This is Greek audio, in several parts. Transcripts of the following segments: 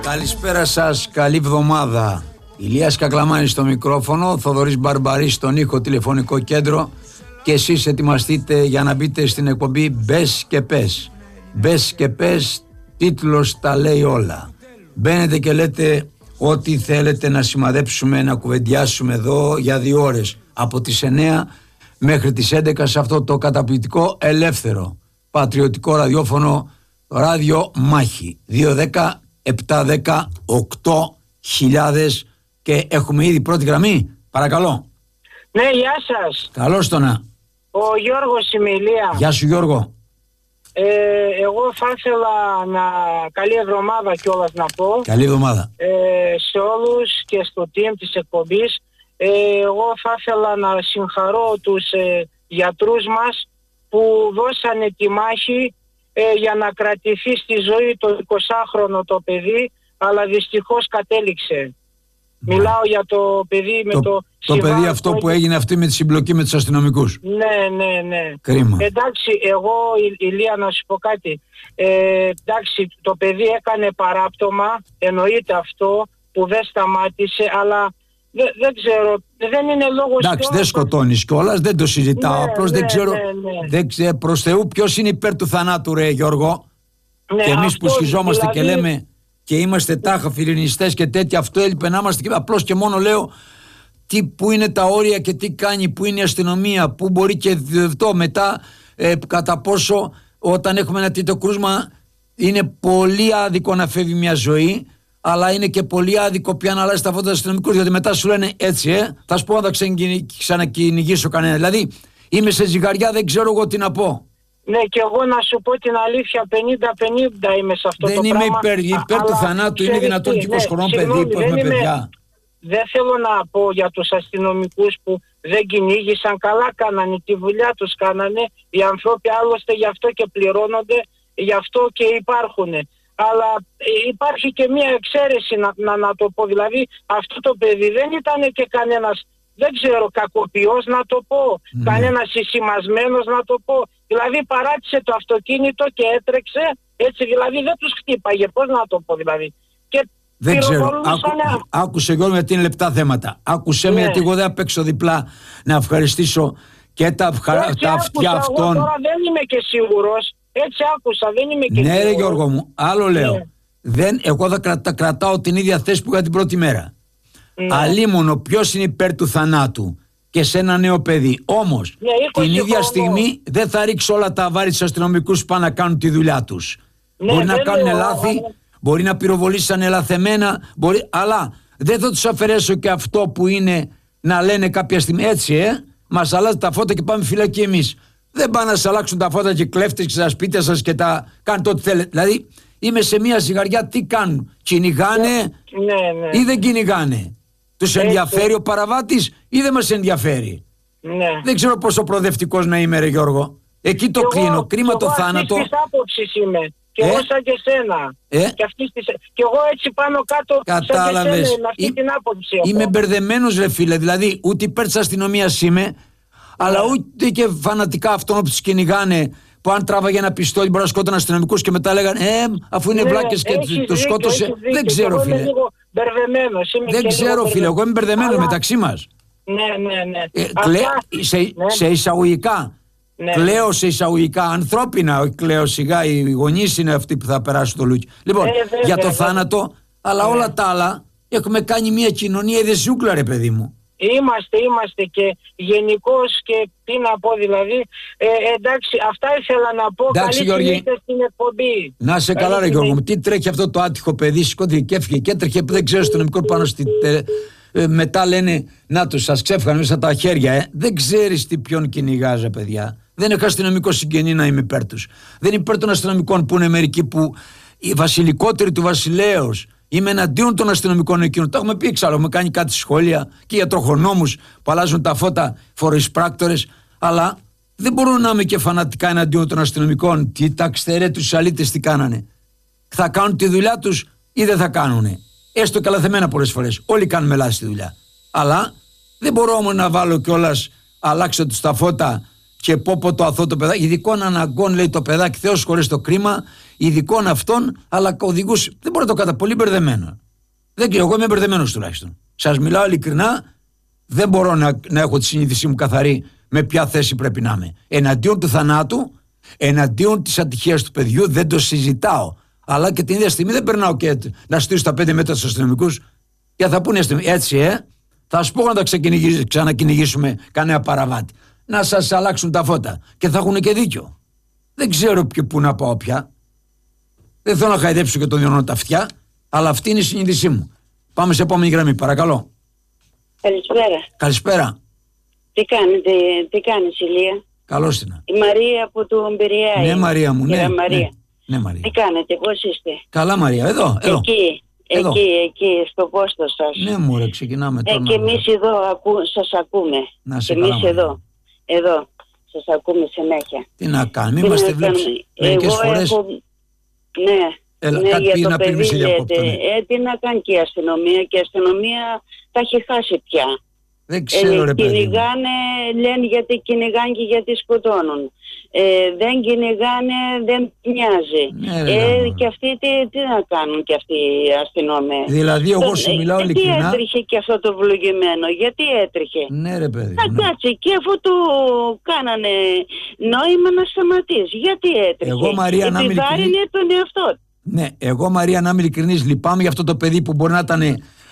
Καλησπέρα σας, καλή εβδομάδα. Ηλίας Κακλαμάνης στο μικρόφωνο, Θοδωρής Μπαρμπαρής στον ήχο τηλεφωνικό κέντρο και εσείς ετοιμαστείτε για να μπείτε στην εκπομπή Μπες και Πες. Μπες και Πες, τίτλος τα λέει όλα. Μπαίνετε και λέτε ό,τι θέλετε να σημαδέψουμε, να κουβεντιάσουμε εδώ για 2 ώρες. Από τις 9 μέχρι τις 11 σε αυτό το καταπληκτικό ελεύθερο πατριωτικό ραδιόφωνο Ράδιο Μάχη. 2-10-7-10-8.000 και έχουμε ήδη πρώτη γραμμή. Παρακαλώ. Ναι, γεια σας. Καλώς το να. Ο Γιώργος είμαι, Ηλία. Γεια σου Γιώργο. Εγώ θα ήθελα καλή εβδομάδα κιόλας να πω. Καλή εβδομάδα. Σε όλους και στο team της εκπομπής. Εγώ θα ήθελα να συγχαρώ τους γιατρούς μας που δώσανε τη μάχη για να κρατηθεί στη ζωή το 20χρονο το παιδί, αλλά δυστυχώς κατέληξε. Μιλάω για το παιδί με το παιδί αυτό που έγινε αυτή με τη συμπλοκή με τους αστυνομικούς. Ναι. Κρίμα. Εντάξει, εγώ Ηλία να σου πω κάτι. Εντάξει, το παιδί έκανε παράπτωμα, εννοείται αυτό που δεν σταμάτησε, αλλά δεν ξέρω, δεν είναι λόγος. Εντάξει, δεν σκοτώνεις κιόλας, δεν το συζητάω. Απλώς δεν ξέρω, προς Θεού ποιος είναι υπέρ του θανάτου, ρε Γιώργο. Ναι, και εμείς που σχιζόμαστε δηλαδή... και λέμε και είμαστε τάχα φιλινιστές και τέτοια, αυτό έλειπε να είμαστε. Απλώς και μόνο λέω πού είναι τα όρια και τι κάνει, πού είναι η αστυνομία, πού μπορεί και αυτό μετά, κατά πόσο όταν έχουμε ένα τέτοιο κρούσμα είναι πολύ άδικο να φεύγει μια ζωή. Αλλά είναι και πολύ άδικο πια να αλλάζει τα φώτα του αστυνομικού, διότι μετά σου λένε έτσι, θα σου πω να τα ξανακυνηγήσω κανένα. Δηλαδή, είμαι σε ζυγαριά, δεν ξέρω εγώ τι να πω. Ναι, και εγώ να σου πω την αλήθεια, 50-50 είμαι σε αυτό δεν το πράγμα. Δεν είμαι υπέρ του θανάτου, είναι δυνατόν 20 χρονών παιδί που έχουμε παιδιά. Δεν θέλω να πω για τους αστυνομικούς που δεν κυνήγησαν, καλά κάνανε, τη δουλειά τους κάνανε. Οι άνθρωποι άλλωστε γι' αυτό και πληρώνονται, γι' αυτό και υπάρχουν. Αλλά υπάρχει και μια εξαίρεση να το πω, δηλαδή αυτό το παιδί δεν ήταν και κανένας, δεν ξέρω, κακοποιός να το πω, κανένας συσημασμένος να το πω, δηλαδή παράτησε το αυτοκίνητο και έτρεξε, έτσι δηλαδή δεν τους χτύπαγε, πώς να το πω δηλαδή. Και δεν ξέρω, άκουσε Γιώργο γιατί είναι λεπτά θέματα, άκουσε με γιατί εγώ δεν θα παίξω διπλά να ευχαριστήσω και τα αυτιά αυτών. Τώρα δεν είμαι και σίγουρος. Έτσι άκουσα, δεν είμαι και ναι, ρε Γιώργο μου, άλλο λέω. Εγώ θα κρατάω την ίδια θέση που είχα την πρώτη μέρα. Αλίμονο ποιος είναι υπέρ του θανάτου και σε ένα νέο παιδί. Όμως, την ίδια στιγμή δεν θα ρίξω όλα τα βάρη στους αστυνομικούς που πάνε να κάνουν τη δουλειά τους. Μπορεί να κάνουν λάθη, μπορεί να πυροβολήσαν ελαθεμένα, αλλά δεν θα τους αφαιρέσω και αυτό που είναι να λένε κάποια στιγμή έτσι, μας αλλάζει τα φώτα και πάμε φυλακή εμείς. Δεν πάνε να σας αλλάξουν τα φώτα και κλέφτες και στα σπίτια σας και τα κάνετε ό,τι θέλετε. Δηλαδή είμαι σε μια ζυγαριά, τι κάνουν, κυνηγάνε ή δεν κυνηγάνε. Τους ενδιαφέρει ο παραβάτης ή δεν μας ενδιαφέρει. Δεν ξέρω πόσο προοδευτικός να είμαι, ρε Γιώργο. Εκεί το κλείνω, κρίμα το θάνατο. Αυτής της άποψης είμαι. Και εγώ σαν και σένα. Και εγώ έτσι πάνω κάτω. Κατάλαβες. Σαν και σένα, με αυτή την άποψη. Είμαι μπερδεμένος, ρε φίλε. Δηλαδή ούτε υπέρ της αστυνομίας είμαι, αλλά ούτε και φανατικά αυτόν που τους κυνηγάνε, που αν τράβαγε ένα πιστόλι μπορεί να σκότωνε αστυνομικούς και μετά λέγανε αφού είναι βλάκες και το σκότωσε. Δεν ξέρω, φίλε. Δεν ξέρω, φίλε. Εγώ είμαι μπερδεμένος μεταξύ μας. Σε εισαγωγικά. Κλαίω σε εισαγωγικά ανθρώπινα. Κλαίω σιγά. Οι γονείς είναι αυτοί που θα περάσουν το λούκι. Λοιπόν, για το θάνατο, αλλά όλα τα άλλα έχουμε κάνει μια κοινωνία ειδεσιούκλα, ρε παιδί μου. Είμαστε και γενικώς και τι να πω δηλαδή, εντάξει, αυτά ήθελα να πω. Εντάξει, καλή συνήθεια στην εκπομπή. Να σε καλά, ρε Γιώργο μου, τι τρέχει αυτό το άτυχο παιδί, σηκώθηκε και έφυγε και έτρεχε, δεν ξέρω στον μικρό πάνω στη... μετά λένε, να τους σας ξέφυγαν μέσα τα χέρια, δεν ξέρεις τι ποιον κυνηγάζει, παιδιά. Δεν έχω αστυνομικό συγγενή να είμαι υπέρ τους. Δεν είμαι υπέρ των αστυνομικών που είναι μερικοί που οι βασιλικότεροι του βασιλέως. Είμαι εναντίον των αστυνομικών εκείνων. Το έχουμε πει εξάλλου. Έχουμε κάνει κάτι σχόλια και για τροχονόμους που αλλάζουν τα φώτα, φοροεισπράκτορες. Αλλά δεν μπορώ να είμαι και φανατικά εναντίον των αστυνομικών. Τι ταξτερέ τους αλήτες τι κάνανε. Θα κάνουν τη δουλειά τους ή δεν θα κάνουνε. Έστω και λαθεμένα πολλές φορές. Όλοι κάνουμε λάθη στη δουλειά. Αλλά δεν μπορώ όμως να βάλω κιόλας αλλάξω τους τα φώτα και πω το αθώο το παιδάκι. Ειδικών αναγκών λέει το παιδάκι, Θεός χωρίς το κρίμα. ειδικών αυτών, αλλά οδηγούς. Δεν μπορώ να το κατά πολύ μπερδεμένο. Δεν ξέρω, εγώ είμαι μπερδεμένος τουλάχιστον. Σας μιλάω ειλικρινά, δεν μπορώ να έχω τη συνείδησή μου καθαρή με ποια θέση πρέπει να είμαι. Εναντίον του θανάτου, εναντίον της ατυχίας του παιδιού, δεν το συζητάω. Αλλά και την ίδια στιγμή δεν περνάω και να στήσω τα 5 μέτρα στους αστυνομικούς και θα πούνε έτσι, θα σου πω να τα ξανακυνηγήσουμε κανένα παραβάτη. Να σας αλλάξουν τα φώτα. Και θα έχουν και δίκιο. Δεν ξέρω πού να πάω πια. Δεν θέλω να χαϊδέψω και τον διονό τα αυτιά, αλλά αυτή είναι η συνείδησή μου. Πάμε σε επόμενη γραμμή, παρακαλώ. Καλησπέρα. Καλησπέρα. Τι κάνεις, Ηλία? Καλώς την. Η Μαρία από το Μπειριάη. Ναι, Μαρία μου, ναι. Μαρία. Ναι, Μαρία. Τι κάνετε, πώς είστε? Καλά, Μαρία, εδώ. Εκεί, στο πόστο σας. Ναι, μωρέ, ξεκινάμε τώρα. Και εμείς εδώ σας ακούμε. Να σε και καλά, εμείς εδώ σας ακούμε συνέχεια. Τι να κάνουμε, είμαστε βλέψεις μερικές φορές. Ναι, κάτι για να το πει, παιδί σε διακόπτω, ναι. τι να κάνει και η αστυνομία, και η αστυνομία τα έχει χάσει πια. Δεν ξέρω, ρε παιδί. Λένε γιατί κυνηγάνε και γιατί σκοτώνουν. Δεν κυνηγάνε, δεν μοιάζει. Ναι, και αυτοί τι να κάνουν και αυτοί οι αστυνομοί. Δηλαδή, εγώ σου μιλάω ειλικρινά. Γιατί έτρεχε και αυτό το βλογημένο, γιατί έτρεχε? Ναι, ρε παιδί. Κάτσε, και αφού του κάνανε νόημα να σταματήσει, γιατί έτρεχε? Εγώ, Μαρία, να είμαι ειλικρινής, τον εαυτό. Ναι, εγώ, Μαρία, να είμαι ειλικρινής, λυπάμαι για αυτό το παιδί που μπορεί να ήταν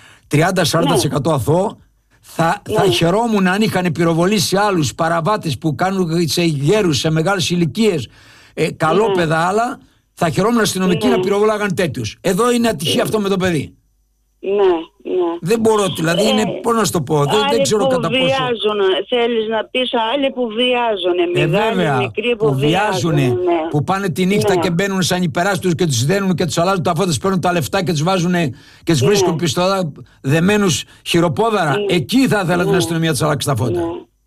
30-40% αθώο. Θα χαιρόμουν αν είχαν πυροβολήσει άλλους παραβάτες που κάνουν σε γέρους, σε μεγάλες ηλικίες, καλόπαιδα άλλα. Θα χαιρόμουν αστυνομικοί να πυροβολάγαν τέτοιους. Εδώ είναι ατυχία αυτό με το παιδί. Ναι. Δεν μπορώ, δηλαδή είναι, πώς να σου το πω, δεν ξέρω κατά πόσο. Θέλεις να πεις άλλοι που βιάζουν, βέβαια, μικροί που βιάζουν, που πάνε τη νύχτα και μπαίνουν σαν υπεράστους και τους δένουν και τους αλλάζουν τα φώτα, παίρνουν τα λεφτά και τους βάζουν και τους βρίσκουν πιστόλα δεμένους χειροπόδαρα. Εκεί θα ήθελα την αστυνομία τους αλλάξει τα φώτα.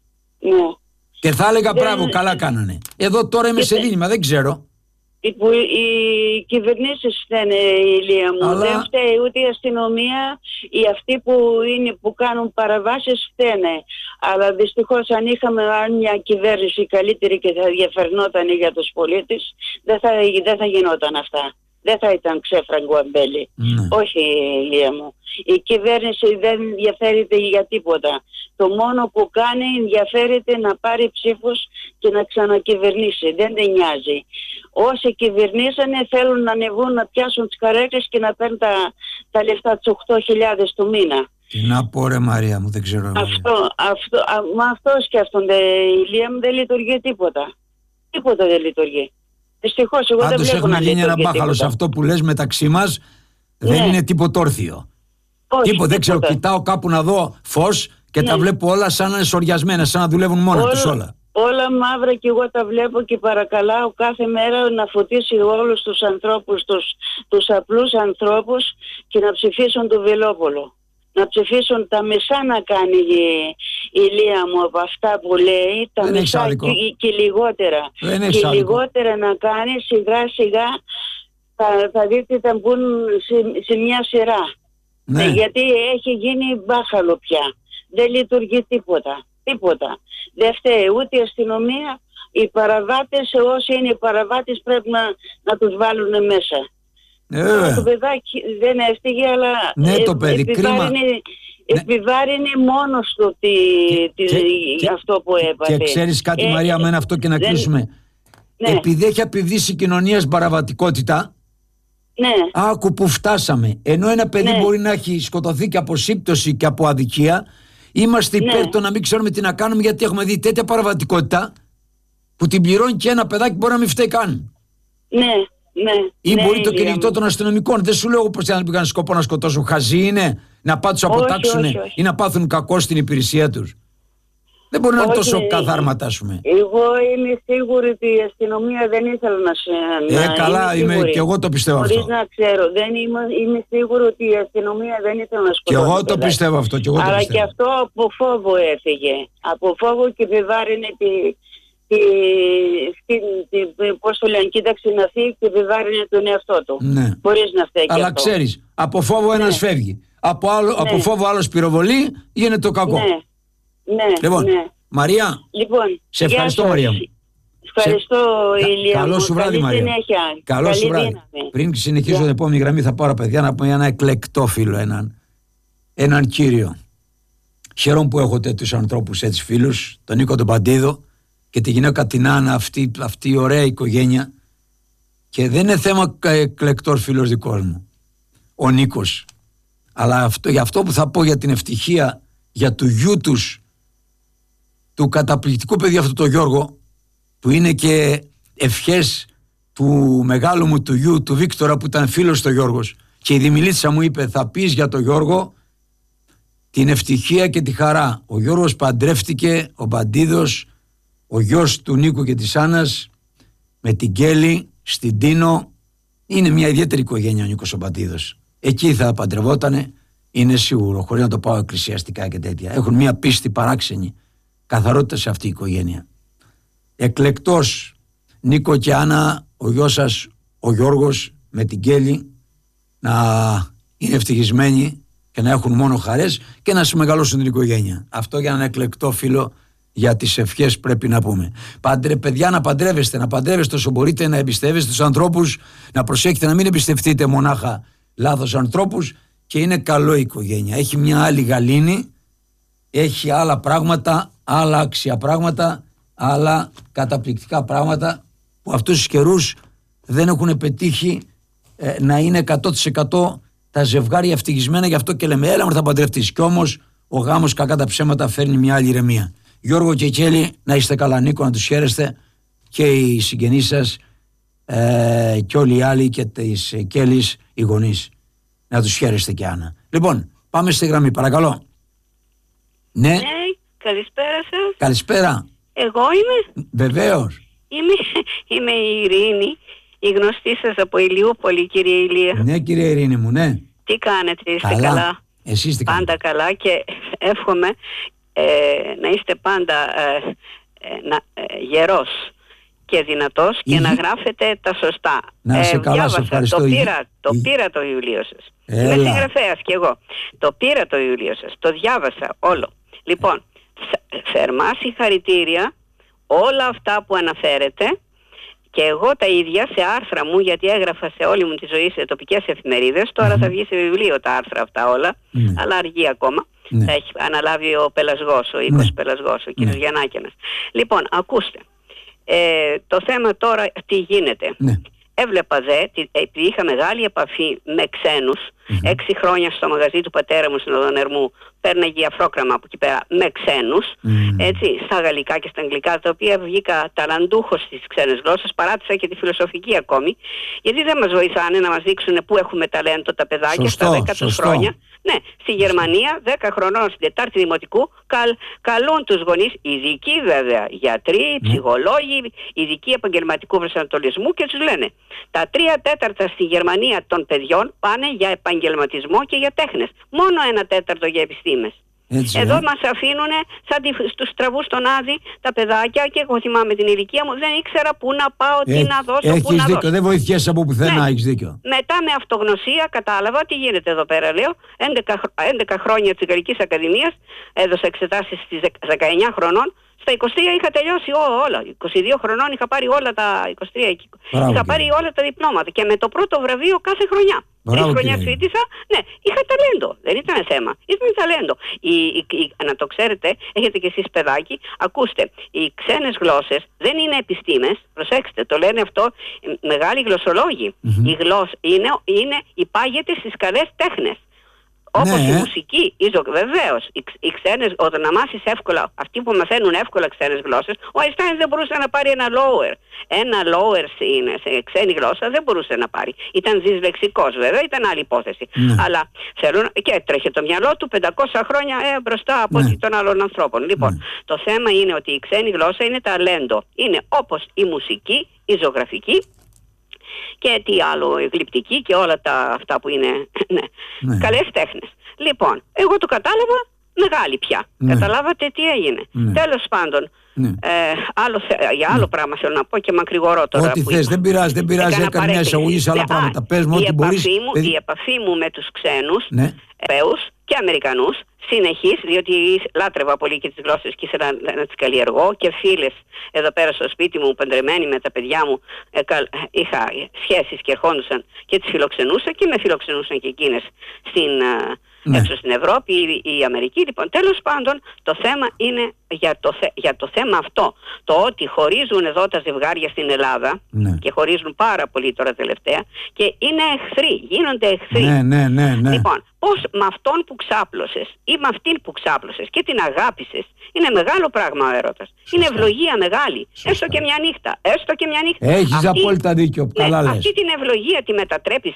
Και θα έλεγα μπράβο, καλά κάνανε. Εδώ τώρα είμαι σε δίλημμα, δεν ξέρω. Οι κυβερνήσεις φταίνε, Ηλία μου. Δεν φταίει ούτε η αστυνομία, οι αυτοί που κάνουν παραβάσεις φταίνε. Αλλά δυστυχώς αν είχαμε μια κυβέρνηση καλύτερη και θα διαφερνόταν για τους πολίτες, δεν θα γινόταν αυτά. Δεν θα ήταν ξέφραγκο αμπέλι. Όχι, Ηλία μου. Η κυβέρνηση δεν ενδιαφέρεται για τίποτα. Το μόνο που κάνει ενδιαφέρεται να πάρει ψήφους και να ξανακυβερνήσει. Δεν την νοιάζει. Όσοι κυβερνήσανε θέλουν να ανεβούν, να πιάσουν τις καρέκλες και να παίρνουν τα λεφτά τους 8.000 το μήνα. Τι να πω, ρε Μαρία μου, δεν ξέρω. Αυτό σκέφτονται, Ηλία μου, δεν λειτουργεί τίποτα. Τίποτα δεν λειτουργεί. Δυστυχώς εγώ δεν βλέπω να λειτουργεί. Γίνει ένα μπάχαλο σε αυτό που λες μεταξύ μας. Δεν είναι τίποτα όρθιο. Δεν ξέρω, κοιτάω κάπου να δω φως και τα βλέπω όλα σαν να είναι σοριασμένα, σαν να δουλεύουν μόνα τους όλα. Όλα μαύρα και εγώ τα βλέπω και παρακαλάω κάθε μέρα να φωτίσει όλους τους ανθρώπους, τους απλούς ανθρώπους και να ψηφίσουν το Βελόπολο. Να ψηφίσουν τα μισά να κάνει η Ηλία μου από αυτά που λέει, τα μισά και λιγότερα. Και λιγότερα να κάνει, σιγά σιγά θα δείτε θα μπουν σε μια σειρά. Γιατί έχει γίνει μπάχαλο πια. Δεν λειτουργεί τίποτα. Δεν φταίει ούτε η αστυνομία, οι παραβάτες, όσοι είναι οι παραβάτες πρέπει να τους βάλουν μέσα. Το παιδάκι δεν έφτυγε, αλλά το παιδί, επιβάρυνε μόνος του αυτό που έπαθε. Και ξέρεις κάτι, Μαρία, με αυτό και να κλείσουμε. Επειδή έχει απειδήσει η κοινωνία παραβατικότητα, άκου που φτάσαμε. Ενώ ένα παιδί μπορεί να έχει σκοτωθεί και από σύμπτωση και από αδικία, είμαστε υπέρ το να μην ξέρουμε τι να κάνουμε, γιατί έχουμε δει τέτοια παραβατικότητα που την πληρώνει και ένα παιδάκι μπορεί να μην φταίει καν. Ή μπορεί το κυνηγητό των αστυνομικών. Δεν σου λέω πως αν πήγαν σκοπό να σκοτώσουν. Χαζοί είναι να τους αποτάξουν ή να πάθουν κακό στην υπηρεσία τους. Δεν μπορεί να είναι τόσο καθάρματα, ας πούμε. Εγώ είμαι σίγουρη ότι η αστυνομία δεν ήθελε να καλά, και εγώ το πιστεύω αυτό. Χωρίς να ξέρω. Είμαι σίγουρη ότι η αστυνομία δεν ήθελε να σκοτώσει. Και εγώ το πιστεύω αυτό. Αλλά και αυτό από φόβο έφυγε. Από φόβο και επιβάρυνε πώς το λένε, κοίταξε να φύγει και επιβάρυνε τον εαυτό του. Χωρίς να φταίει. Αλλά ξέρεις, από φόβο ένας φεύγει. Από φόβο άλλος πυροβολεί, γίνεται το κακό. Λοιπόν, Μαρία, σε ευχαριστώ, Μαρία μου. Ευχαριστώ, Ηλία. Καλό σου βράδυ, Μαρία. Καλό σου βράδυ. Πριν συνεχίσω την επόμενη γραμμή, θα πάρω, παιδιά, να πω ένα εκλεκτό φίλο, έναν κύριο. Χαίρομαι που έχω τέτοιους ανθρώπους, έτσι φίλους, τον Νίκο τον Παντίδο και τη γυναίκα την Άννα, αυτή η ωραία οικογένεια. Και δεν είναι θέμα εκλεκτός φίλος δικός μου, ο Νίκος. Αλλά για αυτό που θα πω για την ευτυχία, για του γιού τους, του καταπληκτικού παιδιού αυτού το Γιώργο, που είναι και ευχές του μεγάλου μου του γιου, του Βίκτορα, που ήταν φίλος του Γιώργος, και η Δημηλίτσα μου είπε, θα πεις για το Γιώργο την ευτυχία και τη χαρά. Ο Γιώργος παντρεύτηκε, ο Παντίδος, ο γιος του Νίκου και της Άννας, με την Κέλη, στην Τίνο. Είναι μια ιδιαίτερη οικογένεια ο Νίκος ο Παντίδος. Εκεί θα παντρευότανε, είναι σίγουρο, χωρίς να το πάω εκκλησιαστικά και τέτοια. Έχουν μια πίστη παράξενη, καθαρότητα σε αυτή η οικογένεια. Εκλεκτός, Νίκο και Άννα, ο γιος σας ο Γιώργος με την Κέλη, να είναι ευτυχισμένοι και να έχουν μόνο χαρές και να συμμεγαλώσουν την οικογένεια. Αυτό για έναν εκλεκτό φίλο, για τις ευχές πρέπει να πούμε. Παιδιά, να παντρεύεστε όσο μπορείτε, να εμπιστεύεστε τους ανθρώπους, να προσέχετε να μην εμπιστευτείτε μονάχα λάθος ανθρώπους, και είναι καλό η οικογένεια. Έχει μια άλλη γαλήνη, έχει άλλα πράγματα, άλλα άξια πράγματα, άλλα καταπληκτικά πράγματα που αυτούς τους καιρούς δεν έχουν πετύχει να είναι 100% τα ζευγάρια ευτυχισμένα. Γι' αυτό και λέμε, έλα μου θα παντρευτείς. Κι όμως ο γάμος, κακά τα ψέματα, φέρνει μια άλλη ηρεμία. Γιώργο και Κέλη, να είστε καλά, Νίκο, να τους χαίρεστε, και οι συγγενείς σας και όλοι οι άλλοι, και τις Κέλης, οι γονείς, να τους χαίρεστε και Άννα. Λοιπόν, πάμε στη γραμμή, παρακαλώ. Ναι, καλησπέρα σας. Καλησπέρα. Εγώ είμαι. Βεβαίως. Είμαι η Ειρήνη, η γνωστή σας από Ηλιούπολη, κύριε Ηλία. Ναι, κύριε Ειρήνη μου, ναι. Τι κάνετε, είστε καλά? Εσείς τι κάνετε? Πάντα καλά, και εύχομαι να είστε πάντα γερός και δυνατός και να γράφετε τα σωστά. Να σε καλά, σε ευχαριστώ. Το πήρα το βιβλίο σας. Είμαι συγγραφέας κι εγώ. Το πήρα το βιβλίο σας, το διάβασα όλο. Λοιπόν, θερμά συγχαρητήρια, όλα αυτά που αναφέρετε, και εγώ τα ίδια σε άρθρα μου, γιατί έγραφα σε όλη μου τη ζωή σε τοπικές εφημερίδες. Τώρα θα βγει σε βιβλίο τα άρθρα αυτά όλα, αλλά αργεί ακόμα. Θα έχει αναλάβει ο Πελασγός, ο οίκος Πελασγός, ο κύριος Γιαννάκιανας. Λοιπόν, ακούστε, το θέμα τώρα τι γίνεται. Έβλεπα επειδή είχα μεγάλη επαφή με ξένους, 6 χρόνια στο μαγαζί του πατέρα μου στην Οδόν Ερμού, πέρναγε αφρόκραμα από εκεί πέρα με ξένους, έτσι, στα γαλλικά και στα αγγλικά, τα οποία βγήκα ταλαντούχος στις ξένες γλώσσες, παράτησα και τη φιλοσοφική ακόμη, γιατί δεν μας βοηθάνε να μας δείξουν πού έχουμε ταλέντο τα παιδάκια. Στα 10 τους χρόνια. Ναι, στη Γερμανία, 10 χρονών, στην Τετάρτη Δημοτικού, καλούν τους γονείς, ειδικοί βέβαια, γιατροί, ψυχολόγοι, ειδικοί επαγγελματικού προσανατολισμού, και τους λένε, τα 3/4 στη Γερμανία των παιδιών πάνε για επαγγελματισμό και για τέχνες. Μόνο 1/4 για επιστήμες. Έτσι, εδώ μας αφήνουν σαν τους τραβούς στον άδει τα παιδάκια, και εγώ θυμάμαι την ηλικία μου, δεν ήξερα πού να πάω, τι να δώσω, πού να δώσω. Δεν βοηθιέσαι από πουθενά, έχεις δίκιο. Μετά με αυτογνωσία κατάλαβα τι γίνεται εδώ πέρα, λέω. 11 χρόνια της Γαλλικής Ακαδημίας, έδωσα εξετάσεις στις 19 χρονών. Στα 23 είχα τελειώσει όλα. 22 χρονών είχα πάρει όλα τα 23. Είχα πάρει όλα τα διπλώματα, και με το πρώτο βραβείο κάθε χρονιά. 3 χρονιά φοιτήσα, ναι, είχα ταλέντο. Δεν ήταν θέμα. Ήταν ταλέντο. Να το ξέρετε, έχετε κι εσείς παιδάκι, ακούστε, οι ξένες γλώσσες δεν είναι επιστήμες. Προσέξτε, το λένε αυτό μεγάλοι γλωσσολόγοι. Η γλώσσα υπάγεται στις καλές τέχνες. Όπως η μουσική, βεβαίως, οι ξένες, όταν να μάθεις εύκολα, αυτοί που μαθαίνουν εύκολα ξένες γλώσσες, ο Αϊνστάιν δεν μπορούσε να πάρει ένα lower. Ένα lower σε ξένη γλώσσα δεν μπορούσε να πάρει. Ήταν δυσλεξικός βέβαια, ήταν άλλη υπόθεση. Αλλά και έτρεχε το μυαλό του 500 χρόνια μπροστά από των άλλων ανθρώπων. Λοιπόν, το θέμα είναι ότι η ξένη γλώσσα είναι ταλέντο. Είναι όπως η μουσική, η ζωγραφική, και τι άλλο, η γλυπτική και όλα αυτά που είναι καλές τέχνες. Λοιπόν, εγώ το κατάλαβα μεγάλη πια. Καταλάβατε τι έγινε. Τέλος πάντων, Για άλλο πράγμα θέλω να πω και μακρηγορώ τώρα. Ό,τι θες, δεν πειράζει, έκανε μια εισαγωγή σε άλλα πράγματα. Πες μου ό,τι μπορείς. Η επαφή μου με τους ξένους, Ευρωπαίους και Αμερικανούς, συνεχής, διότι λάτρευα πολύ και τις γλώσσες και ήθελα να τις καλλιεργώ, και φίλες εδώ πέρα στο σπίτι μου, παντρεμένοι με τα παιδιά μου, είχα σχέσεις και ερχόντουσαν και τις φιλοξενούσα και με φιλοξενούσαν και εκείνες έξω στην Ευρώπη ή η Αμερική. Λοιπόν, τέλος πάντων, το θέμα είναι για το θέμα αυτό. Το ότι χωρίζουν εδώ τα ζευγάρια στην Ελλάδα, και χωρίζουν πάρα πολύ τώρα τελευταία, και είναι εχθροί, γίνονται εχθροί. Λοιπόν, πώς με αυτόν που ξάπλωσες ή με αυτήν που ξάπλωσες και την αγάπησες, είναι μεγάλο πράγμα ο έρωτας. Είναι ευλογία μεγάλη. Έστω και μια νύχτα. Έχεις απόλυτα δίκιο. Καλά λες. Αυτή την ευλογία τη μετατρέπεις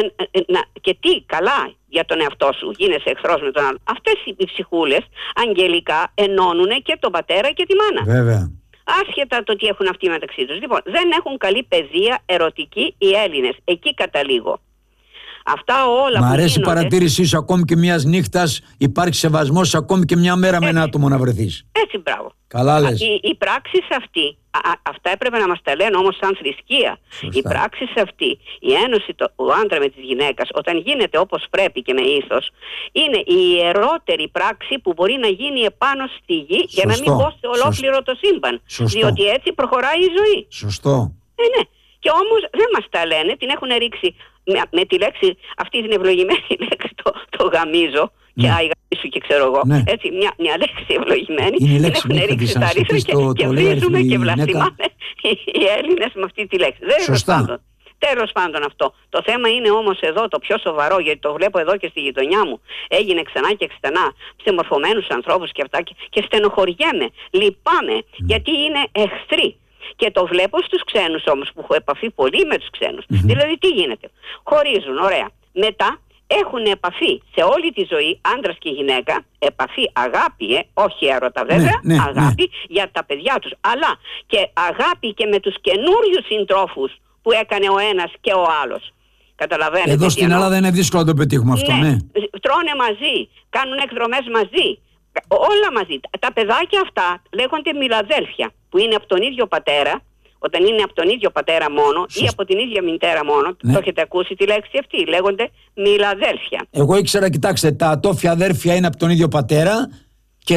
και τι καλά για τον εαυτό σου, γίνεσαι εχθρός με τον άλλο. Αυτές οι ψυχούλες αγγελικά ενώνουν και τον πατέρα και τη μάνα. Βέβαια. Άσχετα το τι έχουν αυτοί μεταξύ τους. Λοιπόν, δεν έχουν καλή παιδεία ερωτική οι Έλληνες. Εκεί καταλήγω. Αυτά όλα. Μ' αρέσει η παρατήρησή σου, ακόμη και μιας νύχτας υπάρχει σεβασμός, ακόμη και μια μέρα με ένα άτομο να βρεθείς. Έτσι, μπράβο. Καλά λες. Η πράξη αυτή, αυτά έπρεπε να μας τα λένε όμως σαν θρησκεία. Σωστά. Η πράξη αυτή, η ένωση του άντρα με της γυναίκας, όταν γίνεται όπως πρέπει και με ήθος, είναι η ιερότερη πράξη που μπορεί να γίνει επάνω στη γη. Σωστό. Για να μην πω σε ολόκληρο το σύμπαν. Σωστό. Διότι έτσι προχωράει η ζωή. Σωστό. Ναι. Και όμως δεν μας τα λένε, την έχουν ρίξει με τη λέξη, αυτή την ευλογημένη λέξη, το γαμίζω, και σου και ξέρω εγώ. Έτσι, μια λέξη ευλογημένη. Είναι την έχουν ρίξει τα ρίχνε και βρίζουμε και βλαστημάμε οι Έλληνες με αυτή τη λέξη. Τέλος πάντων αυτό. Το θέμα είναι όμως εδώ το πιο σοβαρό, γιατί το βλέπω εδώ και στη γειτονιά μου. Έγινε ξανά και ξανά σε μορφωμένους ανθρώπους και αυτά, και στενοχωριέμαι, λυπάμαι, γιατί είναι εχθροί. Και το βλέπω στους ξένους όμως, που έχω επαφή πολύ με τους ξένους. Δηλαδή τι γίνεται? Χωρίζουν, ωραία. Μετά έχουν επαφή σε όλη τη ζωή, άντρας και γυναίκα, επαφή, αγάπη, όχι έρωτα βέβαια, αγάπη για τα παιδιά τους, αλλά και αγάπη και με τους καινούριους συντρόφους που έκανε ο ένας και ο άλλος. Καταλαβαίνετε? Εδώ στην Ελλάδα είναι δύσκολο να το πετύχουμε αυτό, ναι. Τρώνε μαζί, κάνουν εκδρομές μαζί. Όλα μαζί. Τα παιδάκια αυτά λέγονται μιλαδέλφια, που είναι από τον ίδιο πατέρα. Όταν είναι από τον ίδιο πατέρα μόνο ή από την ίδια μητέρα μόνο, το έχετε ακούσει τη λέξη αυτή, λέγονται μιλαδέλφια. Εγώ ήξερα, κοιτάξτε, τα ατόφια αδέρφια είναι από τον ίδιο πατέρα και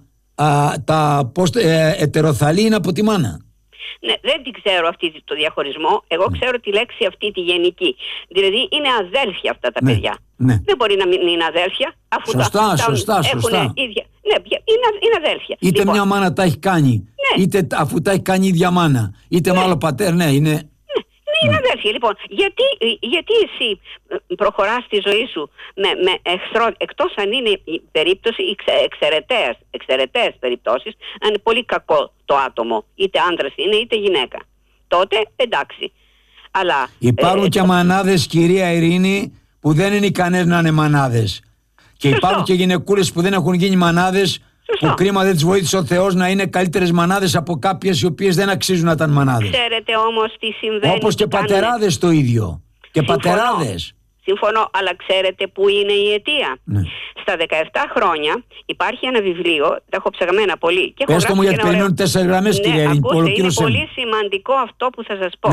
τα ετεροθαλή είναι από τη μάνα. Ναι, δεν την ξέρω αυτή το διαχωρισμό. Εγώ ξέρω τη λέξη αυτή τη γενική. Δηλαδή είναι αδέλφια αυτά τα παιδιά. Δεν μπορεί να μην είναι αδέλφια, αφού σωστά. ίδια. Ναι, είναι αδέλφια. Είτε λοιπόν μια μάνα τα έχει κάνει, είτε αφού τα έχει κάνει η ίδια μάνα, είτε με άλλο πατέρα, είναι αδέλφια. Λοιπόν, γιατί εσύ προχωράς τη ζωή σου με εχθρό, εκτός αν είναι η περίπτωση εξαιρετές περιπτώσεις, αν είναι πολύ κακό το άτομο, είτε άντρας είναι είτε γυναίκα, τότε εντάξει. Αλλά υπάρχουν και μανάδες, κυρία Ειρήνη, που δεν είναι ικανές να είναι μανάδες. Και υπάρχουν και γυναικούλες που δεν έχουν γίνει μανάδες, που κρίμα δεν τις βοήθησε ο Θεός να είναι καλύτερες μανάδες από κάποιες οι οποίες δεν αξίζουν να ήταν μανάδες. Ξέρετε όμως τι συμβαίνει? Όπως και πατεράδες το ίδιο. Και πατεράδες. Συμφωνώ, αλλά ξέρετε που είναι η αιτία? Στα 17 χρόνια υπάρχει ένα βιβλίο, τα έχω ψαγμένα πολύ. Πες το μου, γιατί περιμένουν 4 γραμμές, κυρία Ειρήνη. Είναι πολύ σημαντικό αυτό που θα σας πω.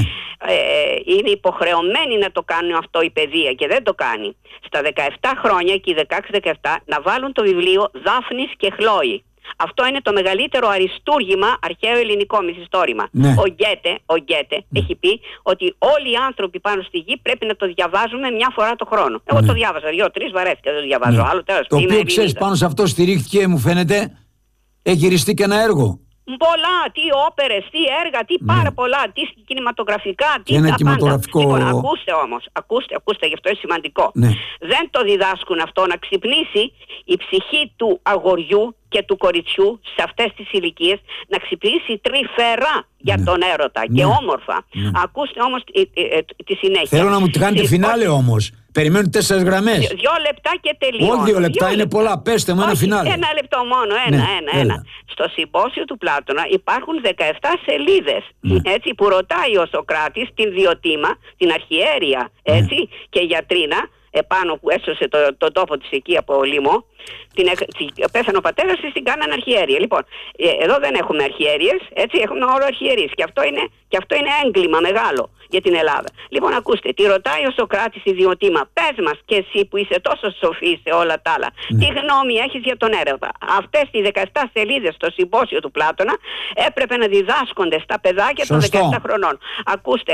Είναι υποχρεωμένη να το κάνουν αυτό η παιδεία και δεν το κάνει. Στα 17 χρόνια, εκεί 16-17, να βάλουν το βιβλίο Δάφνης και Χλόη. Αυτό είναι το μεγαλύτερο αριστούργημα αρχαίο ελληνικό μυθιστόρημα. Ο Γκέτε έχει πει ότι όλοι οι άνθρωποι πάνω στη γη πρέπει να το διαβάζουμε μια φορά το χρόνο. Εγώ το διάβασα 2-3 φορές και δεν το διαβάζω άλλο. Το οποίο ξέρεις, πάνω σε αυτό στηρίχθηκε, μου φαίνεται, έχει γυριστεί και ένα έργο. Πολλά, τι όπερες, τι έργα, τι πάρα πολλά, τι κινηματογραφικά, τι ένα κινηματογραφικό. Λοιπόν, ακούστε όμως, ακούστε, γι' αυτό είναι σημαντικό. Δεν το διδάσκουν αυτό, να ξυπνήσει η ψυχή του αγοριού και του κοριτσιού σε αυτές τις ηλικίες, να ξυπνήσει τρυφερά για τον έρωτα και όμορφα. Ακούστε όμως τη συνέχεια. Θέλω να μου τη κάνετε φινάλε όμως. Περιμένουν 4 γραμμές. 2 λεπτά και τελειώνω. Όχι 2 λεπτά, είναι πολλά. Πέστε μου ένα φινάλε. Ένα λεπτό μόνο, ένα. Στο συμπόσιο του Πλάτωνα υπάρχουν 17 σελίδες. Έτσι, που ρωτάει ο Σωκράτης την Διοτήμα, την αρχιέρεια, έτσι, και γιατρίνα, επάνω που έσωσε τον τόπο της εκεί από λίμο, Πέθανε ο πατέρας της, την κάνανε αρχιέρεια. Λοιπόν, εδώ δεν έχουμε αρχιέρειες, έτσι, έχουμε όλο αρχιερείς. Και αυτό είναι έγκλημα μεγάλο για την Ελλάδα. Λοιπόν, ακούστε, τη ρωτάει ο Σωκράτης ιδιωτήμα, πες μας και εσύ που είσαι τόσο σοφή σε όλα τα άλλα, τι γνώμη έχεις για τον έρωτα? Αυτές οι 17 σελίδες στο συμπόσιο του Πλάτωνα έπρεπε να διδάσκονται στα παιδάκια των 17 χρονών. Ακούστε,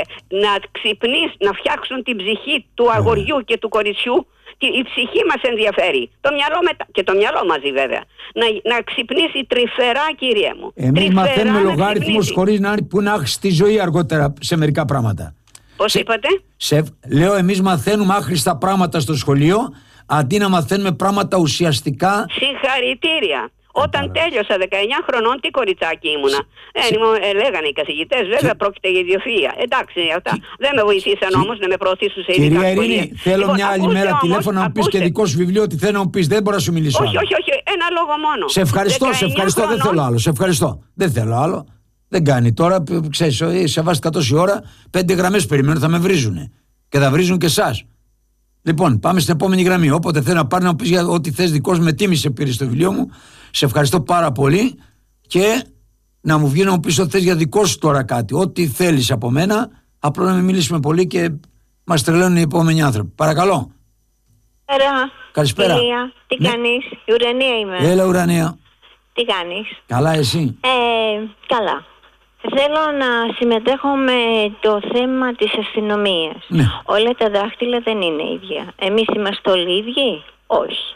να φτιάξουν την ψυχή του αγοριού και του κοριτσιού. Η ψυχή μας ενδιαφέρει. Το μυαλό και το μυαλό μαζί βέβαια. Να ξυπνήσει τρυφερά, κύριε μου. Εμείς μαθαίνουμε λογάριθμους χωρίς να έχεις τη ζωή αργότερα σε μερικά πράγματα. Πώς είπατε? Λέω, εμείς μαθαίνουμε άχρηστα πράγματα στο σχολείο, αντί να μαθαίνουμε πράγματα ουσιαστικά. Συγχαρητήρια. Όταν τέλειωσα 19 χρονών, τι κοριτσάκι ήμουνα. Λέγανε οι καθηγητές, βέβαια πρόκειται για ιδιοφυΐα. Εντάξει, αυτά δεν με βοηθήσαν όμως να με προωθήσουν σε ειδικά σχολεία. Κυρία Ειρήνη, θέλω μια άλλη μέρα τηλέφωνο να μου πεις και δικό σου βιβλίο, τι θέλω να μου πεις. Δεν μπορώ να σου μιλήσω. Όχι, ένα λόγο μόνο. Σε ευχαριστώ, δεν θέλω άλλο. Σε ευχαριστώ. Δεν θέλω άλλο. Δεν κάνει τώρα, ξέρεις, σεβάστηκα τόση ώρα, 5 γραμμές περιμένω, θα με βρίζουνε. Και θα βρίζουν και εσάς. Λοιπόν, πάμε στην επόμενη γραμμή. Όποτε θέλω να πάρει να μου πεις για ό,τι θες δικός με τίμησε πήρε στο βιβλίο μου. Σε ευχαριστώ πάρα πολύ και να μου βγει να μου πεις ότι θες για δικό σου τώρα κάτι. Ό,τι θέλεις από μένα, απλώς να μην μιλήσουμε πολύ και μας τρελαίνουν οι επόμενοι άνθρωποι. Παρακαλώ. Καλησπέρα. Τι κάνεις? Η Ουρανία είμαι. Έλα Ουρανία. Τι κάνεις? Καλά εσύ? Καλά. Θέλω να συμμετέχω με το θέμα της αστυνομίας. Ναι. Όλα τα δάχτυλα δεν είναι ίδια. Εμείς είμαστε όλοι ίδιοι? Όχι.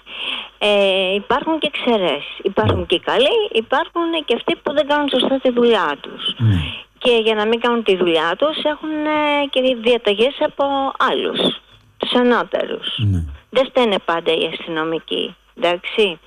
Υπάρχουν και εξαιρέσεις. Υπάρχουν και καλοί, υπάρχουν και αυτοί που δεν κάνουν σωστά τη δουλειά τους. Ναι. Και για να μην κάνουν τη δουλειά τους έχουν και διαταγές από άλλους, τους ανώτερους. Ναι. Δεν φταίνε πάντα οι αστυνομικοί, εντάξει.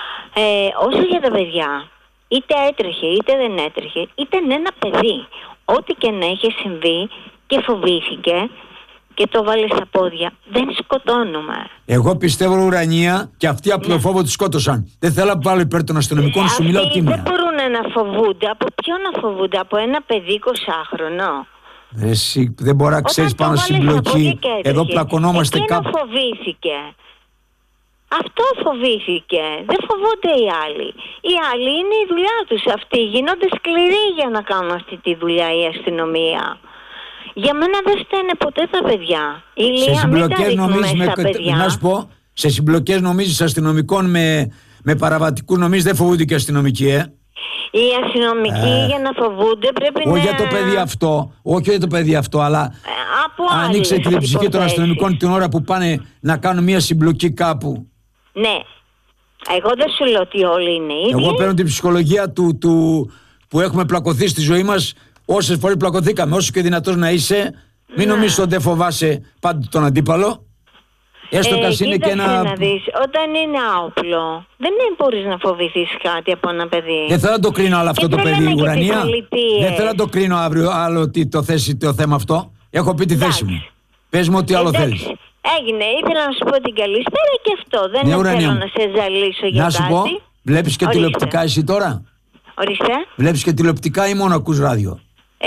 Όσο για τα παιδιά, είτε έτρεχε είτε δεν έτρεχε, ήταν ένα παιδί. Ό,τι και να είχε συμβεί και φοβήθηκε και το βάλε στα πόδια, δεν σκοτώνουμε. Εγώ πιστεύω Ουρανία και αυτοί από το φόβο τους σκότωσαν. Δεν θέλω να βάλω υπέρ των αστυνομικών, σου μιλάω τίμια. Δεν μπορούν να φοβούνται. Από ποιον να φοβούνται? Από ένα παιδί 20χρονο? Εσύ δεν μπορεί να ξέρεις πάνω στην συμπλοκή. Εδώ πλακωνόμαστε κάπου. Εκείνο φοβήθηκε. Αυτό φοβήθηκε. Δεν φοβούνται οι άλλοι. Οι άλλοι είναι η δουλειά τους. Αυτοί γίνονται σκληροί για να κάνουν αυτή τη δουλειά η αστυνομία. Για μένα δεν φταίνε ποτέ τα παιδιά. Σε συμπλοκές νομίζεις να σου πω, σε συμπλοκές νομίζεις αστυνομικών με παραβατικού νομίζεις δεν φοβούνται και αστυνομικοί, Οι αστυνομικοί για να φοβούνται πρέπει όχι για το παιδί αυτό, όχι για το παιδί αυτό, αλλά ανοίξε την ψυχή των αστυνομικών την ώρα που πάνε να κάνουν μια συμπλοκή κάπου. Ναι. Εγώ δεν σου λέω ότι όλοι είναι ίδιοι. Εγώ παίρνω την ψυχολογία που έχουμε πλακωθεί στη ζωή μας. Όσες φορές πλακωθήκαμε, όσο και δυνατός να είσαι, μην νομίζεις ότι δεν φοβάσαι πάντα τον αντίπαλο. Έστω κι είναι και ένα. Να δεις, όταν είναι άοπλο, δεν μπορείς να φοβηθείς κάτι από ένα παιδί. Δεν θέλω να το κρίνω άλλο αυτό το παιδί, Ουρανία. Δεν θέλω να το κρίνω αύριο άλλο ότι το θέσει το θέμα αυτό. Έχω πει τη θέση μου. Πες μου ό,τι άλλο θέλεις. Έγινε, ήθελα να σου πω την καλησπέρα και αυτό. Δεν θέλω να σε ζαλίσω για κάτι. Να σου πω, βλέπεις και τηλεοπτικά εσύ τώρα? Ορίστε. Βλέπεις και τηλεοπτικά ή μόνο ακούς ράδιο?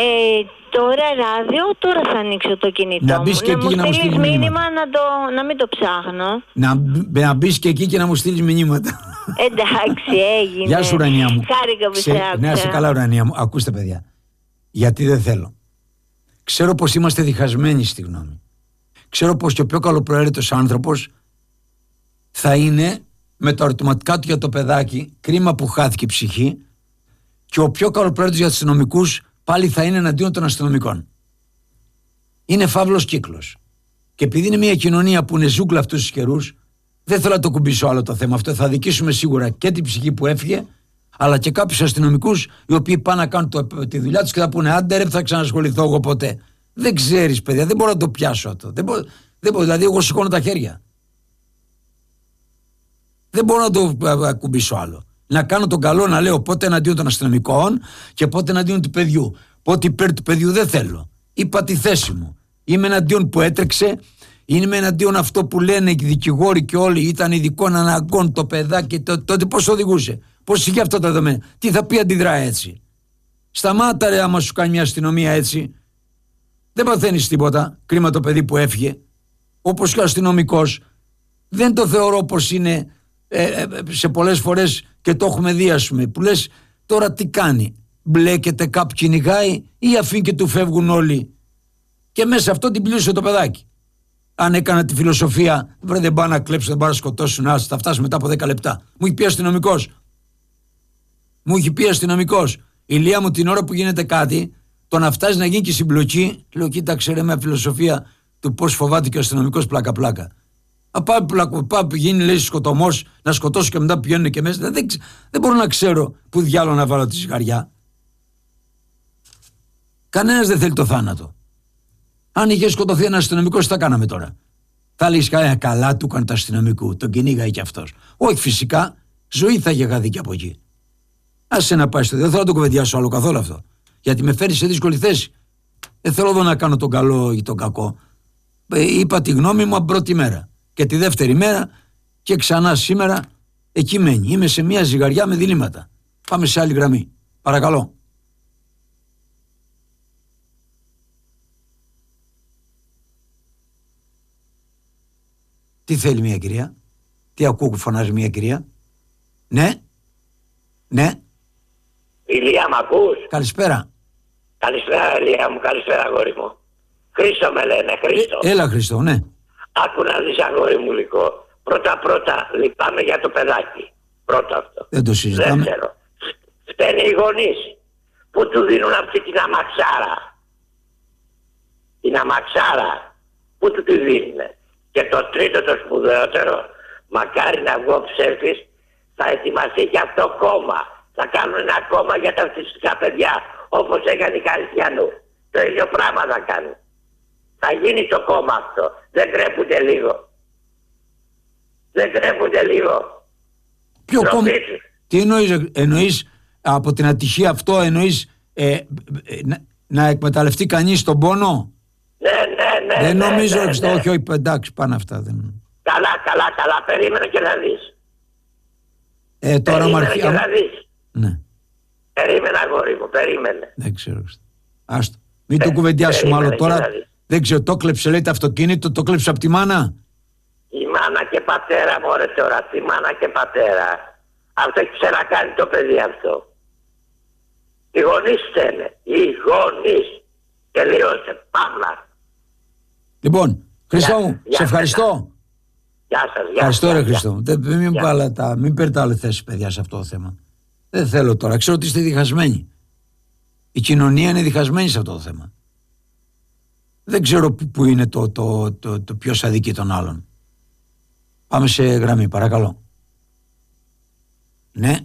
Τώρα ράδιο, τώρα θα ανοίξω το κινητό να μπεις και μου. εκεί Να μου στείλεις μήνυμα να μην το ψάχνω. Να μπεις και εκεί και να μου στείλεις μηνύματα. Εντάξει, έγινε. Γεια σου Ουρανία μου. Χάρηκα που σε άκουσα. Ναι, σε καλά Ουρανία μου. Ακούστε παιδιά. Γιατί δεν θέλω. Ξέρω πως είμαστε διχασμένοι στη γνώμη. Ξέρω πως και ο πιο καλοπροαίρετος άνθρωπος θα είναι με τα ερωτηματικά του για το παιδάκι, κρίμα που χάθηκε η ψυχή, και ο πιο καλοπροαίρετος για τους αστυνομικούς πάλι θα είναι εναντίον των αστυνομικών. Είναι φαύλος κύκλος. Και επειδή είναι μια κοινωνία που είναι ζούγκλα αυτούς τους καιρούς, δεν θέλω να το κουμπίσω άλλο το θέμα αυτό. Θα δικήσουμε σίγουρα και την ψυχή που έφυγε, αλλά και κάποιους αστυνομικούς οι οποίοι πάνε να κάνουν τη δουλειά τους και θα πούνε άντε ρε, θα ξανασχοληθώ εγώ ποτέ. Δεν ξέρεις παιδιά, δεν μπορώ να το πιάσω αυτό. Δεν μπορώ, δηλαδή εγώ σηκώνω τα χέρια. Δεν μπορώ να το κουμπίσω άλλο. Να κάνω τον καλό, να λέω πότε εναντίον των αστυνομικών και πότε εναντίον του παιδιού. Πότε υπέρ του παιδιού δεν θέλω. Είπα τη θέση μου. Είμαι εναντίον που έτρεξε, είμαι εναντίον αυτό που λένε οι δικηγόροι και όλοι, ήταν ειδικών αναγκών το παιδάκι. Τότε πώς οδηγούσε, πώς είχε αυτά τα δεδομένα, τι θα πει αντιδρά έτσι. Σταμάτα ρε άμα σου κάνει μια αστυνομία έτσι. Δεν παθαίνεις τίποτα. Κρίμα το παιδί που έφυγε. Όπως και ο αστυνομικός. Δεν το θεωρώ πως είναι σε πολλές φορές και το έχουμε δει, ας πούμε, που λες τώρα τι κάνει, μπλέκεται κάπου, κυνηγάει ή αφήνει και του φεύγουν όλοι, και μέσα αυτό την πλήρωσε το παιδάκι. Αν έκανα τη φιλοσοφία, δεν πάω να κλέψω, δεν πάω να σκοτώσουν, θα φτάσει μετά από 10 λεπτά. Μου έχει πει αστυνομικός. Ηλία μου, την ώρα που γίνεται κάτι, το να φτάσει να γίνει και συμπλοκή, λέω κοίταξε ρε, με φιλοσοφία του πώς φοβάται και ο αστυνομικός πλάκα-πλάκα. Πάει γίνει, λέει, σκοτωμός, να σκοτώσω και μετά πηγαίνουν και μέσα. Δεν μπορώ να ξέρω πού διάλογο να βάλω τη ζυγαριά. Κανένας δεν θέλει το θάνατο. Αν είχε σκοτωθεί ένα αστυνομικός, τι θα κάναμε τώρα? Θα λες καλά του έκανε το αστυνομικού, τον κυνήγαγε κι αυτός. Όχι, φυσικά, ζωή θα είχε χαθεί και από εκεί. Άσε να πάει στο. Δεν θέλω να το κουβεντιάσω άλλο καθόλου αυτό. Γιατί με φέρει σε δύσκολη θέση. Δεν θέλω εδώ να κάνω τον καλό ή τον κακό. Είπα τη γνώμη μου από πρώτη μέρα. Και τη δεύτερη μέρα και ξανά σήμερα εκεί μένει. Είμαι σε μια ζυγαριά με διλήμματα. Πάμε σε άλλη γραμμή. Παρακαλώ. Τι θέλει μια κυρία? Τι ακούω που φωνάζει μια κυρία? Ναι. Ηλία, μ' ακούς? Καλησπέρα. Καλησπέρα, Ηλία μου, καλησπέρα, αγόρι μου. Χρήστο με λένε, Χρήστο. Έλα, Χρήστο, ναι. Άκου να δεις, αγόρι μου, λίγο. Πρώτα, λυπάμαι για το παιδάκι. Πρώτο αυτό. Δεν το συζητάμε. Δεύτερο, φταίνε οι γονείς που του δίνουν αυτή την αμαξάρα. Την αμαξάρα που του τη δίνουν. Και το τρίτο, το σπουδαιότερο, μακάρι να βγω ψεύτης, θα ετοιμαστεί και αυτό κόμμα. Θα κάνουν ένα κόμμα για τα αυτιστικά παιδιά, όπως έκανε η Καριστιανού. Το ίδιο πράγμα θα κάνουν. Θα γίνει το κόμμα αυτό. Δεν τρέπονται λίγο. Ποιο κόμμα? Τι εννοείς από την ατυχία αυτό, εννοείς να εκμεταλλευτεί κανείς τον πόνο? Ναι. Δεν νομίζω, όχι, εντάξει, πάνε αυτά. Καλά, περίμενε και να δεις. Τώρα περίμενε και να δεις. Ναι. Περίμενε, αγόρι μου, περίμενε. Δεν ξέρω. Άστο. Μην το κουβεντιάσουμε άλλο τώρα. Δεν ξέρω, το κλέψε, λέει, το αυτοκίνητο, το κλέψε από τη μάνα. Η μάνα και πατέρα, μωρέ τώρα, τη μάνα και πατέρα. Αυτό έχει ξανακάνει το παιδί αυτό. Οι γονείς φταίνε. Οι γονείς. Τελείωσε. Παύλα. Λοιπόν, Χριστό μου, σε ευχαριστώ. Γεια σας. Ευχαριστώ, ρε Χριστό. Μην παίρνετε άλλη θέση, παιδιά, σε αυτό το θέμα. Δεν θέλω τώρα. Ξέρω ότι είστε διχασμένοι. Η κοινωνία είναι διχασμένη σε αυτό το θέμα. Δεν ξέρω πού είναι το ποιος αδικεί τον άλλον. Πάμε σε γραμμή, παρακαλώ. Ναι.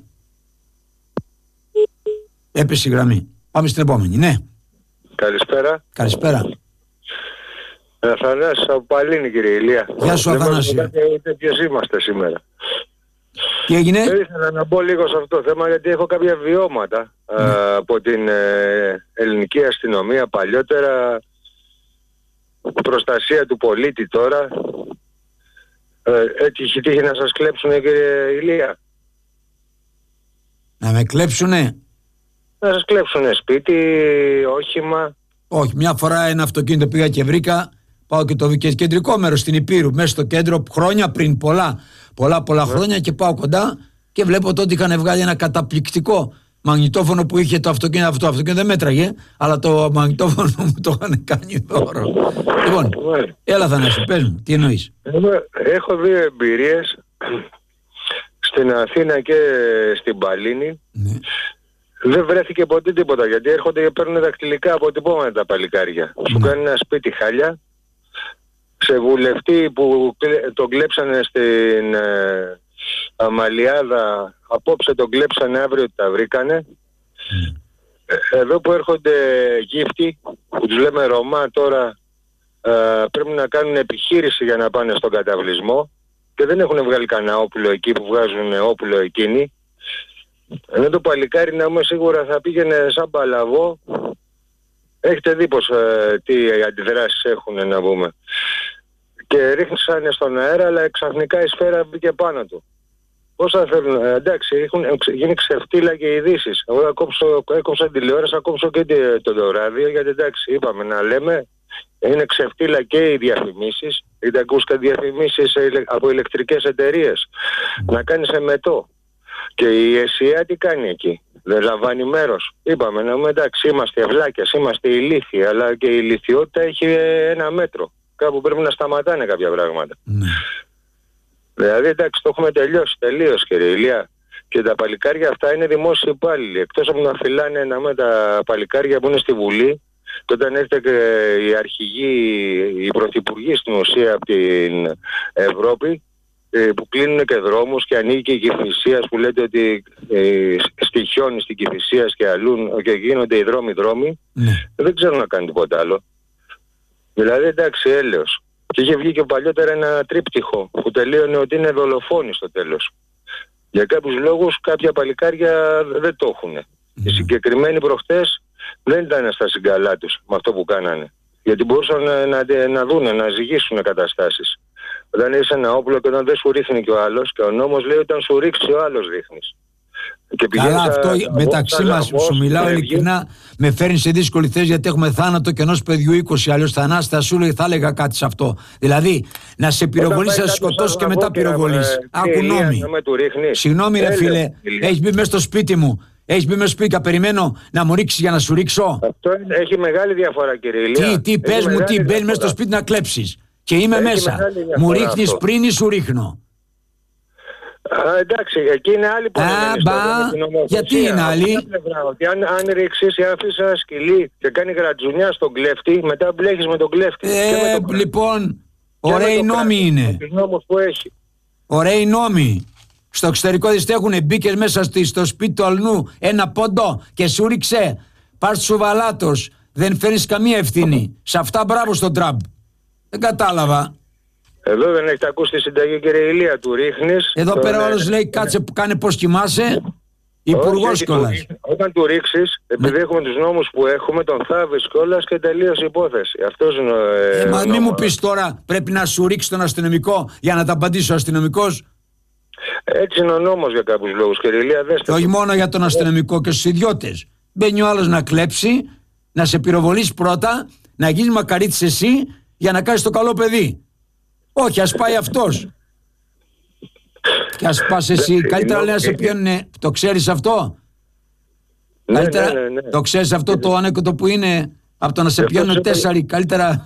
Έπεσε η γραμμή. Πάμε στην επόμενη, ναι. Καλησπέρα. Αθανάσης από Παλίνη, κύριε Ηλία. Γεια σου, Αθανάση. Δεν ούτε ποιος είμαστε σήμερα. Τι έγινε? Ήθελα να μπω λίγο σε αυτό το θέμα, γιατί έχω κάποια βιώματα από την ελληνική αστυνομία παλιότερα, προστασία του πολίτη τώρα. Έχει τύχει να σας κλέψουνε, κύριε Ηλία? Να με κλέψουνε? Να σας κλέψουνε σπίτι, όχημα. Όχι, μια φορά ένα αυτοκίνητο πήγα και βρήκα. Πάω και το κεντρικό μέρος στην Υπήρου, μέσα στο κέντρο, χρόνια πριν, πολλά χρόνια, και πάω κοντά και βλέπω τότε είχαν βγάλει ένα καταπληκτικό μαγνητόφωνο που είχε το αυτοκίνητο. Αυτό το αυτοκίνητο δεν μέτραγε, αλλά το μαγνητόφωνο μου το είχαν κάνει δώρο. Λοιπόν, έλα Θανάση, πες μου, τι εννοείς? Έχω δύο εμπειρίες στην Αθήνα και στην Παλίνη. Ναι. Δεν βρέθηκε ποτέ τίποτα, γιατί έρχονται και παίρνουν δακτυλικά αποτυπώματα τα παλικάρια. Σου κάνει ένα σπίτι χάλια. Σε βουλευτή που τον κλέψανε στην Αμαλιάδα, απόψε τον κλέψανε, αύριο τα βρήκανε. Εδώ που έρχονται γύφτοι, που τους λέμε Ρωμά τώρα, πρέπει να κάνουν επιχείρηση για να πάνε στον καταβλισμό και δεν έχουν βγάλει κανένα όπουλο εκεί που βγάζουν όπουλο εκείνοι. Ενώ το παλικάρι, να είμαι σίγουρα, θα πήγαινε σαν παλαβό. Έχετε δει πως τι αντιδράσεις έχουν, να πούμε. Και ρίχνησανε στον αέρα, αλλά ξαφνικά η σφαίρα μπήκε πάνω του. Πώς θα θέλουν? Εντάξει, έχουν γίνει ξεφτύλα και ειδήσεις. Εγώ έκοψα τηλεόραση, κόψω και το ράδιο, γιατί εντάξει, είπαμε να λέμε Είναι ξεφτύλα και οι διαφημίσεις. Είτε ακούς και διαφημίσεις από ηλεκτρικές εταιρείες. Να κάνεις εμετό. Και η ΕΣΥΑ τι κάνει εκεί? Δεν λαμβάνει μέρος. Είπαμε, εντάξει, είμαστε ευλάκες, είμαστε ηλίθιοι, αλλά και η ηλιθιότητα έχει ένα μέτρο. Κάπου πρέπει να σταματάνε κάποια πράγματα. Δηλαδή, εντάξει, το έχουμε τελειώσει τελείως, κύριε Ηλία. Και τα παλικάρια αυτά είναι δημόσιοι υπάλληλοι. Εκτός από να φυλάνε τα παλικάρια που είναι στη Βουλή, και όταν έρχεται και οι αρχηγοί, οι πρωθυπουργοί στην ουσία από την Ευρώπη, που κλείνουν και δρόμους και ανοίγει και η Κηφισίας, που λέτε ότι στοιχιώνει στην Κηφισίας και αλλού και γίνονται οι δρόμοι, δεν ξέρουν να κάνουν τίποτα άλλο. Δηλαδή, εντάξει, έλεος. Και είχε βγει και παλιότερα ένα τρίπτυχο που τελείωνε ότι είναι δολοφόνοι στο τέλος. Για κάποιους λόγους κάποια παλικάρια δεν το έχουν. Οι συγκεκριμένοι προχτές δεν ήταν στα συγκαλά τους με αυτό που κάνανε. Γιατί μπορούσαν να δούνε, να ζυγίσουν καταστάσεις. Όταν είσαι ένα όπλο και όταν δεν σου ρίχνει και ο άλλος, και ο νόμος λέει όταν σου ρίξει ο άλλος ρίχνεις. Καλά, αυτό μεταξύ μας, σου μιλάω ειλικρινά, με φέρνει σε δύσκολη θέση, γιατί έχουμε θάνατο και ενός παιδιού 20. Αλλιώς θα έλεγα κάτι σε αυτό. Δηλαδή, να σε πυροβολήσει, να σε σκοτώσει και μετά πυροβολήσει. Άκου νόμοι. Συγγνώμη, ρε φίλε, έχει μπει μέσα στο σπίτι μου. Έχει μπει μέσα στο σπίτι, περιμένω να μου ρίξει για να σου ρίξω. Αυτό έχει μεγάλη διαφορά, κύριε Ηλία. Τι πες μου, τι μπαίνει μέσα στο σπίτι να κλέψεις. Και είμαι μέσα. Μου ρίχνεις πριν ή σου ρίχνω? Εντάξει, εκεί είναι άλλη γιατί είναι άλλη? Ότι αν ρίξεις ή αφήσεις ένα σκυλί και κάνει γρατζουνιά στον κλέφτη, μετά μπλέχεις με τον κλέφτη. Λοιπόν, ωραίοι νόμοι είναι. Ωραίοι νόμοι. Στο εξωτερικό έχουν μπήκες μέσα στο σπίτι του αλλού ένα πόντο και σου ρίξε. Πας σουβαλάτος. Δεν φέρνεις καμία ευθύνη. Σε αυτά μπράβο στον Τραμπ. Δεν κατάλαβα. Εδώ δεν έχετε ακούσει τη συνταγή, κύριε Ηλία, του ρίχνεις. Εδώ πέρα όλος λέει κάτσε που κάνει πως κοιμάσαι. Υπουργός κιόλας. Όταν του ρίξεις, επειδή έχουμε τους νόμους που έχουμε, τον θάβεις κιόλας και τελείωσε η υπόθεση. Αυτός είναι ο μα μη μου πεις τώρα πρέπει να σου ρίξει τον αστυνομικό για να τα απαντήσει ο αστυνομικός. Έτσι είναι ο νόμος για κάποιους λόγους, κύριε Ηλία. Και όχι μόνο για τον αστυνομικό και στους ιδιώτες. Μπαίνει ο άλλος να κλέψει, να σε πυροβολήσει πρώτα, να γίνεις μακαρίτης εσύ για να κάνεις το καλό παιδί. Όχι, ας πάει αυτός. Και ας πας εσύ. Καλύτερα λέει να σε πιένουνε. Το ξέρεις αυτό? Καλύτερα, ναι. Το ξέρεις αυτό το ανέκδοτο που είναι από το να σε πιένουνε 4. Καλύτερα.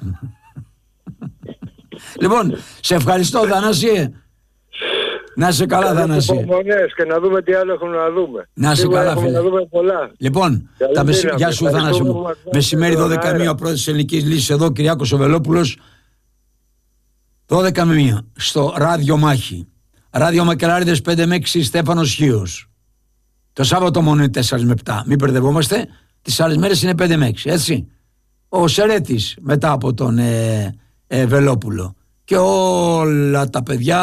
Λοιπόν, σε ευχαριστώ, Θανάση. Να είσαι καλά, Θανάση. Και να δούμε τι άλλο έχουμε να δούμε. Να είσαι καλά, φίλε. Να δούμε πολλά. Λοιπόν, γεια σου, Θανάση μου. Μεσημέρι 12 ο πρόεδρος της Ελληνικής Λύσης εδώ, Κυριάκος ο Βελόπουλος. 12 με 1 στο Ράδιο Μάχη. Ράδιο Μακελάριδες 5 με 6, Στέφανος Χίος. Το Σάββατο μόνο είναι 4 με 7. Μην μπερδευόμαστε. Τις άλλες μέρες είναι 5 με 6, έτσι. Ο Σερέτης μετά από τον Βελόπουλο. Και όλα τα παιδιά